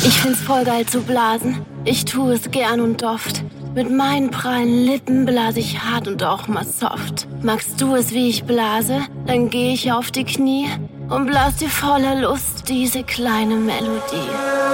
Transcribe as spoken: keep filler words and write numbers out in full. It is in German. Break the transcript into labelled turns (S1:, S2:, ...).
S1: Ich find's voll geil zu blasen, ich tu es gern und oft. Mit meinen prallen Lippen blase ich hart und auch mal soft. Magst du es, wie ich blase? Dann geh ich auf die Knie und blas dir voller Lust diese kleine Melodie.